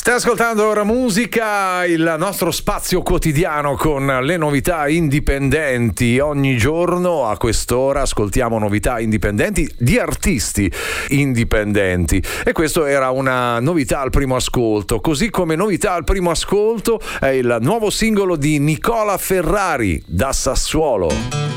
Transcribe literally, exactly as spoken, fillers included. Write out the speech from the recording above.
Stai ascoltando ora musica, il nostro spazio quotidiano con le novità indipendenti. Ogni giorno a quest'ora ascoltiamo novità indipendenti di artisti indipendenti, e questo era una novità al primo ascolto. Così come novità al primo ascolto è il nuovo singolo di Nicola Ferrari, Da Sassuolo.